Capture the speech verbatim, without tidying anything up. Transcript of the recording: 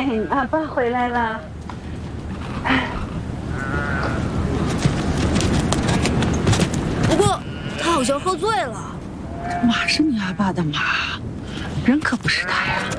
哎，阿爸回来了。 不过他好像喝醉了。 马是你阿爸的马，人可不是他呀。